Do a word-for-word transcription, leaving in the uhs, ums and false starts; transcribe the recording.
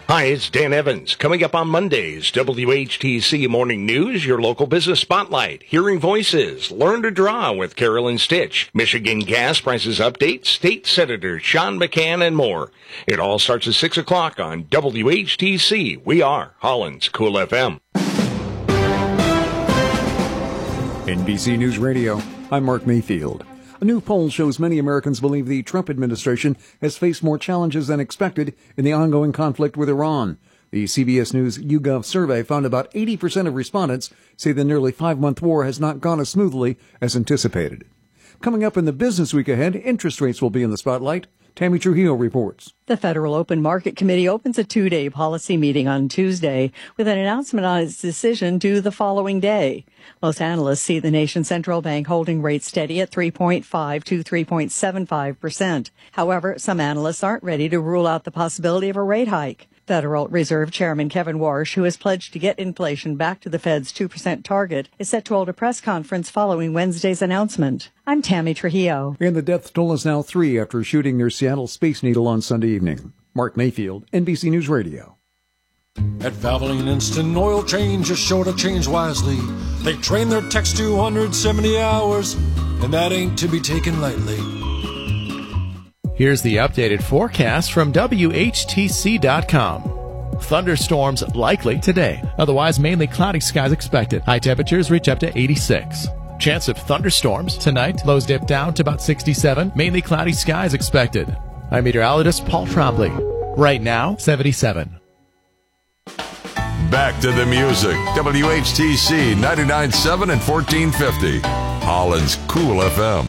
Hi, it's Dan Evans. Coming up on Monday's W H T C Morning News, your local business spotlight, hearing voices, learn to draw with Carolyn Stitch, Michigan gas prices update, State Senator Sean McCann, and more. It all starts at six o'clock on W H T C. We are Holland's Cool F M. N B C News Radio, I'm Mark Mayfield. A new poll shows many Americans believe the Trump administration has faced more challenges than expected in the ongoing conflict with Iran. The C B S News YouGov survey found about eighty percent of respondents say the nearly five-month war has not gone as smoothly as anticipated. Coming up in the business week ahead, interest rates will be in the spotlight. Tammy Trujillo reports. The Federal Open Market Committee opens a two-day policy meeting on Tuesday with an announcement on its decision due the following day. Most analysts see the nation's central bank holding rates steady at three point five to three point seven five percent. However, some analysts aren't ready to rule out the possibility of a rate hike. Federal Reserve Chairman Kevin Warsh, who has pledged to get inflation back to the Fed's two percent target, is set to hold a press conference following Wednesday's announcement. I'm Tammy Trujillo. And the death toll is now three after shooting near Seattle Space Needle on Sunday evening. Mark Mayfield, N B C News Radio. At Valvoline Instant Oil Change, is sure to change wisely. They train their techs to one hundred seventy hours, and that ain't to be taken lightly. Here's the updated forecast from W H T C dot com. Thunderstorms likely today. Otherwise, mainly cloudy skies expected. High temperatures reach up to eighty-six. Chance of thunderstorms tonight. Lows dip down to about sixty-seven. Mainly cloudy skies expected. I'm meteorologist Paul Trombley. Right now, seventy-seven. Back to the music. W H T C ninety-nine point seven and fourteen fifty. Holland's Cool F M.